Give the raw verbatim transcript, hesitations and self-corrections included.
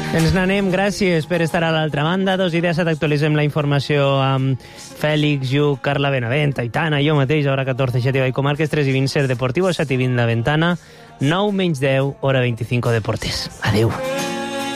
Ens n'anem, gràcies per estar a l'altra banda. Dos i dèsset, actualitzem la informació amb Fèlix, Lluc, Carla Benavent, Aitana, jo mateix, hora catorze, Xativa i Comarques, tres i vint, Ser Deportivo, set i vint, La Ventana, nou menys deu, hora vint-i-cinc, Deportes. Adéu.